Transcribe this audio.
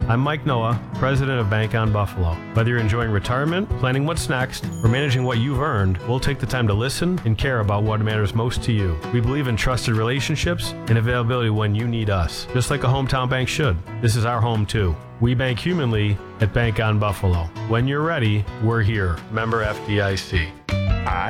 I'm Mike Noah, president of Bank on Buffalo. Whether you're enjoying retirement, planning what's next, or managing what you've earned, we'll take the time to listen and care about what matters most to you. We believe in trusted relationships and availability when you need us, just like a hometown bank should. This is our home too. We bank humanly at Bank on Buffalo. When you're ready, we're here. Member FDIC.